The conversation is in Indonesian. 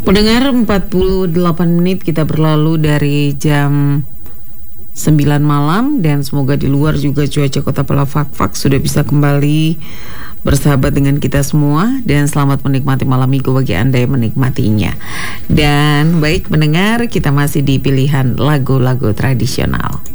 Pendengar, 48 menit kita berlalu dari jam 9 malam, dan semoga di luar juga cuaca Kota Palafak sudah bisa kembali bersahabat dengan kita semua, dan selamat menikmati malam minggu bagi Anda yang menikmatinya. Dan baik pendengar, kita masih di pilihan lagu-lagu tradisional.